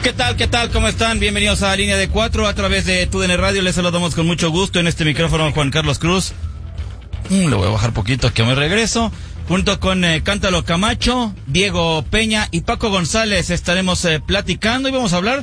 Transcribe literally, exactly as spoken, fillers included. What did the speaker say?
¿Qué tal? ¿Qué tal? ¿Cómo están? Bienvenidos a Línea de Cuatro a través de T U D N Radio. Les saludamos con mucho gusto en este micrófono Juan Carlos Cruz. Mm, le voy a bajar poquito que me regreso. Junto con eh, Cántalo Camacho, Diego Peña y Paco González estaremos eh, platicando y vamos a hablar